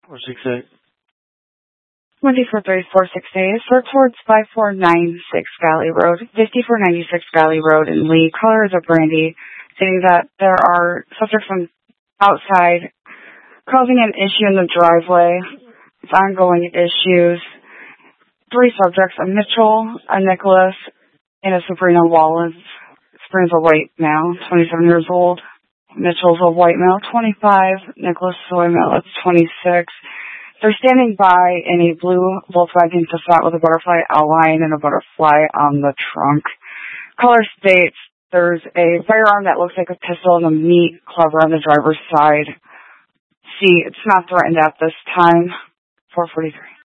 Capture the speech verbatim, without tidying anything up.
four six eight. twenty-four thirty-four six eight. Sir towards five four nine six Valley Road, fifty-four ninety-six Valley Road in Lee. Caller is a Brandy, saying that there are subjects from outside causing an issue in the driveway. It's ongoing issues. Three subjects, a Mitchell, a Nicholas, and a Sabrina Wallace. Sabrina's a white male, twenty-seven years old. Mitchell's a white male, twenty-five. Nicholas is a white male, that's twenty-six. They're standing by in a blue Volkswagen Passat with a butterfly outline and a butterfly on the trunk. Caller states there's a firearm that looks like a pistol and a meat cleaver on the driver's side. See, it's not threatened at this time. four forty-three.